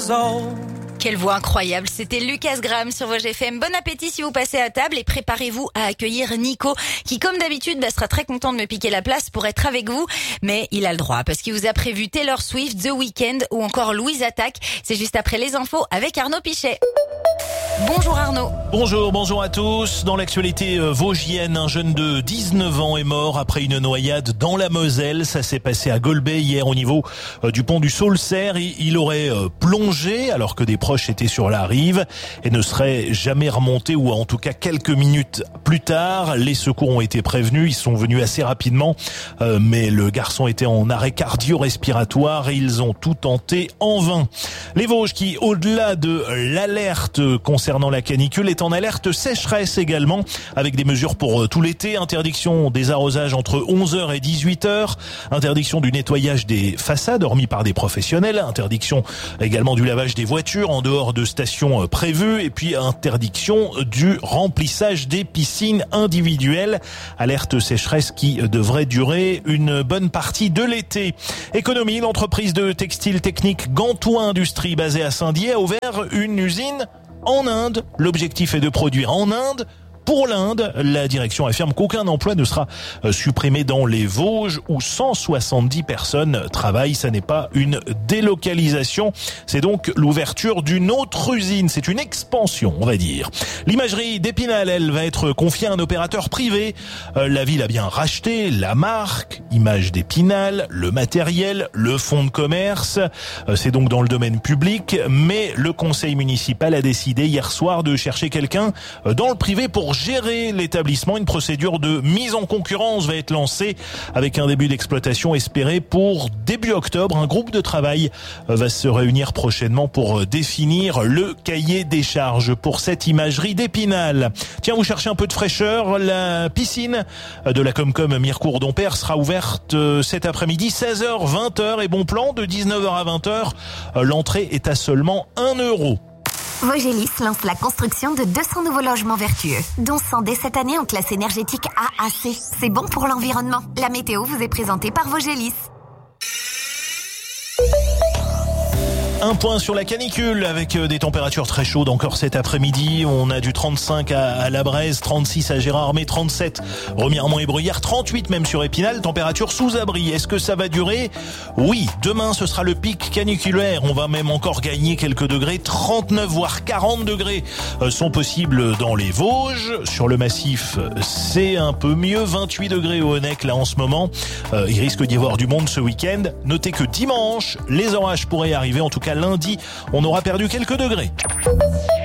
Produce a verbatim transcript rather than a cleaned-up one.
years old. Quelle voix incroyable, c'était Lucas Graham sur Vosges F M. Bon appétit si vous passez à table et préparez-vous à accueillir Nico qui, comme d'habitude, bah, sera très content de me piquer la place pour être avec vous. Mais il a le droit parce qu'il vous a prévu Taylor Swift, The Weeknd ou encore Louise Attaque. C'est juste après les infos avec Arnaud Pichet. Bonjour Arnaud. Bonjour, bonjour à tous. Dans l'actualité vosgienne, un jeune de dix-neuf ans est mort après une noyade dans la Moselle. Ça s'est passé à Golbey hier au niveau du pont du Saulcerre. Il aurait plongé alors que des proches étaient sur la rive et ne serait jamais remonté, ou en tout cas quelques minutes plus tard. Les secours ont été prévenus, ils sont venus assez rapidement, mais le garçon était en arrêt cardio-respiratoire et ils ont tout tenté en vain. Les Vosges qui, au-delà de l'alerte concernant la canicule, est en alerte sécheresse également, avec des mesures pour tout l'été. Interdiction des arrosages entre onze heures et dix-huit heures, interdiction du nettoyage des façades hormis par des professionnels, interdiction également du lavage des voitures en dehors de stations prévues, et puis interdiction du remplissage des piscines individuelles. Alerte sécheresse qui devrait durer une bonne partie de l'été. Économie, l'entreprise de textile technique Gantois Industrie basée à Saint-Dié a ouvert une usine en Inde. L'objectif est de produire en Inde pour l'Inde. La direction affirme qu'aucun emploi ne sera supprimé dans les Vosges où cent soixante-dix personnes travaillent. Ça n'est pas une délocalisation, c'est donc l'ouverture d'une autre usine. C'est une expansion, on va dire. L'imagerie d'Épinal, elle, va être confiée à un opérateur privé. La ville a bien racheté la marque, Image d'Épinal, le matériel, le fonds de commerce. C'est donc dans le domaine public, mais le conseil municipal a décidé hier soir de chercher quelqu'un dans le privé pour gérer l'établissement. Une procédure de mise en concurrence va être lancée avec un début d'exploitation espéré pour début octobre. Un groupe de travail va se réunir prochainement pour définir le cahier des charges pour cette imagerie d'Épinal. Tiens, vous cherchez un peu de fraîcheur, la piscine de la Comcom Mirecourt-Dompierre sera ouverte cet après-midi, seize heures vingt heures, et bon plan de dix-neuf heures à vingt heures. L'entrée est à seulement un euro. Vogelis lance la construction de deux cents nouveaux logements vertueux, dont cent dès cette année en classe énergétique A A C. C'est bon pour l'environnement. La météo vous est présentée par Vogelis. Un point sur la canicule avec des températures très chaudes encore cet après-midi. On a du trente-cinq à la Braise, trente-six à Gérardmer, trente-sept Remiremont et Bruyères, trente-huit même sur Épinal. Température sous abri. Est-ce que ça va durer? Oui, demain ce sera le pic caniculaire. On va même encore gagner quelques degrés. trente-neuf voire quarante degrés sont possibles dans les Vosges. Sur le massif, c'est un peu mieux. vingt-huit degrés au Honeck là en ce moment. Euh, il risque d'y avoir du monde ce week-end. Notez que dimanche, les orages pourraient arriver. En tout cas, lundi, on aura perdu quelques degrés.